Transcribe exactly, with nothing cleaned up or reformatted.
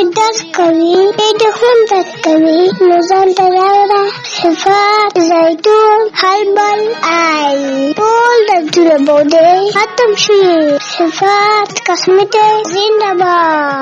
درس کوي د هم درس کوي نو ځان ته راوړه صفات زیتون هربل ای ټول درسونه به دې ختم شي صفات کاسمیټک زنده باد